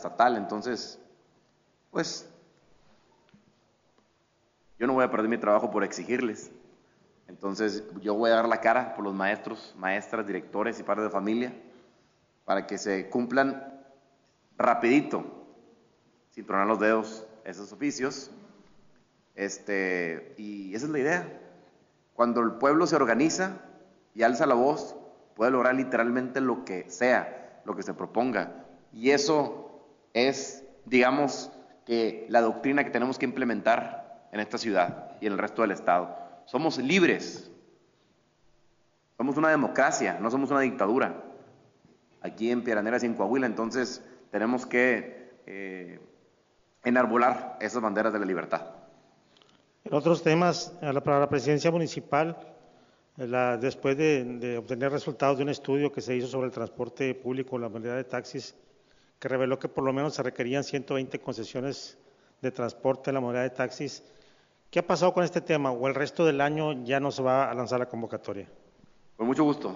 estatal. Entonces, pues, yo no voy a perder mi trabajo por exigirles. Entonces, yo voy a dar la cara por los maestros, maestras, directores y padres de familia para que se cumplan rapidito, sin tronar los dedos, esos oficios. Y esa es la idea. Cuando el pueblo se organiza y alza la voz, puede lograr literalmente lo que sea, lo que se proponga. Y eso es, digamos, que la doctrina que tenemos que implementar en esta ciudad y en el resto del estado. Somos libres. Somos una democracia, no somos una dictadura. Aquí en Piedras Negras y en Coahuila, entonces tenemos que enarbolar esas banderas de la libertad. En otros temas, para la presidencia municipal, después de obtener resultados de un estudio que se hizo sobre el transporte público, la modalidad de taxis, que reveló que por lo menos se requerían 120 concesiones de transporte en la modalidad de taxis, ¿qué ha pasado con este tema? ¿O el resto del año ya no se va a lanzar la convocatoria? Con mucho gusto.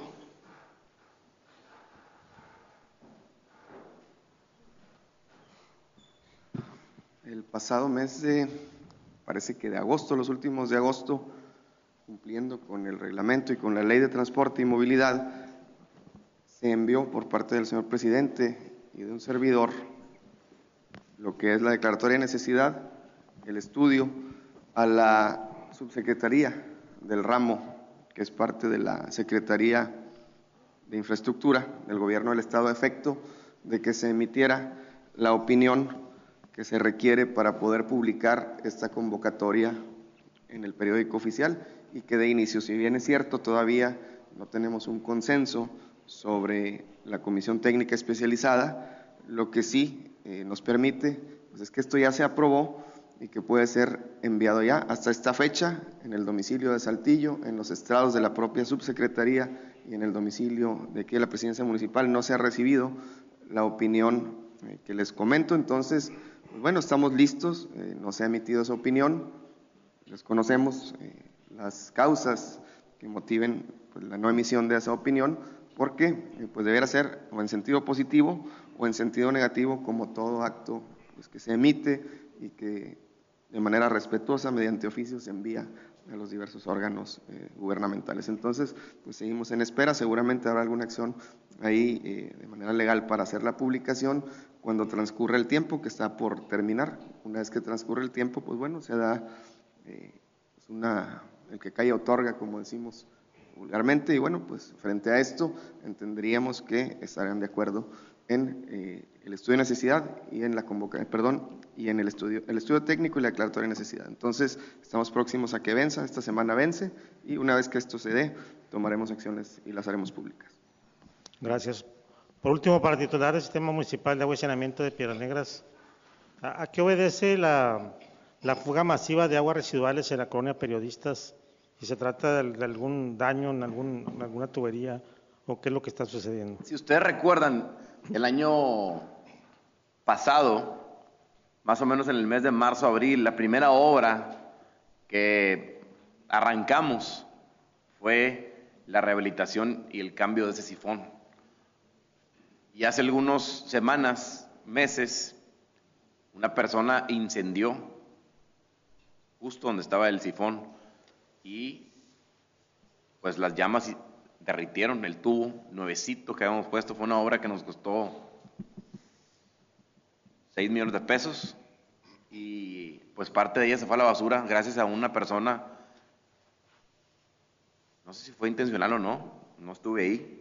El pasado mes parece que de agosto, los últimos de agosto, cumpliendo con el reglamento y con la ley de transporte y movilidad, se envió por parte del señor presidente y de un servidor lo que es la declaratoria de necesidad, el estudio, a la subsecretaría del ramo, que es parte de la Secretaría de Infraestructura del Gobierno del Estado, a efecto de que se emitiera la opinión que se requiere para poder publicar esta convocatoria en el periódico oficial y que dé inicio. Si bien es cierto, todavía no tenemos un consenso sobre la comisión técnica especializada, lo que sí nos permite pues es que esto ya se aprobó y que puede ser enviado ya hasta esta fecha en el domicilio de Saltillo, en los estrados de la propia subsecretaría y en el domicilio de aquí de la presidencia municipal. No se ha recibido la opinión que les comento. Entonces, pues bueno, estamos listos, no se ha emitido esa opinión, desconocemos las causas que motiven pues, la no emisión de esa opinión, porque pues deberá ser o en sentido positivo o en sentido negativo, como todo acto pues, que se emite y que de manera respetuosa, mediante oficio, se envía a los diversos órganos gubernamentales. Entonces, pues seguimos en espera, seguramente habrá alguna acción ahí de manera legal para hacer la publicación cuando transcurra el tiempo, que está por terminar. Una vez que transcurre el tiempo, pues bueno, se da el que calla otorga, como decimos vulgarmente, y bueno, pues frente a esto entenderíamos que estarán de acuerdo en el estudio de necesidad y en la y en el estudio técnico y la declaratoria de necesidad. Entonces, estamos próximos a que venza, esta semana vence, y una vez que esto se dé, tomaremos acciones y las haremos públicas. Gracias. Por último, para titular del Sistema Municipal de Agua y Saneamiento de Piedras Negras, ¿a qué obedece la fuga masiva de aguas residuales en la colonia Periodistas? Si se trata de algún daño en alguna tubería, o qué es lo que está sucediendo. Si ustedes recuerdan, el año pasado, más o menos en el mes de marzo, abril, la primera obra que arrancamos fue la rehabilitación y el cambio de ese sifón. Y hace algunas semanas, meses, una persona incendió justo donde estaba el sifón y pues las llamas derritieron el tubo nuevecito que habíamos puesto. Fue una obra que nos costó 6 millones de pesos y pues parte de ella se fue a la basura gracias a una persona, no sé si fue intencional o no, no estuve ahí,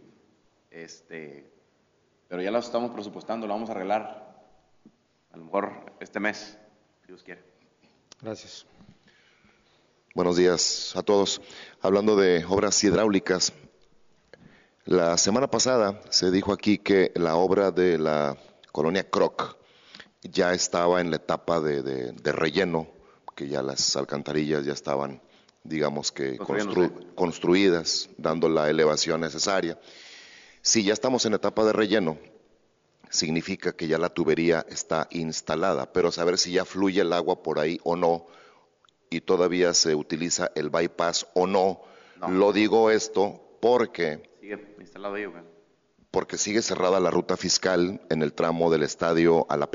pero ya lo estamos presupuestando, lo vamos a arreglar a lo mejor este mes, si Dios quiere. Gracias. Buenos días a todos. Hablando de obras hidráulicas, la semana pasada se dijo aquí que la obra de la colonia Croc ya estaba en la etapa de relleno, que ya las alcantarillas ya estaban, digamos que construidas, dando la elevación necesaria. Si ya estamos en etapa de relleno, significa que ya la tubería está instalada, pero saber si ya fluye el agua por ahí o no, y todavía se utiliza el bypass o no. Lo digo esto porque Sigue instalado ahí, ¿o qué? Porque sigue cerrada la ruta fiscal en el tramo del estadio a la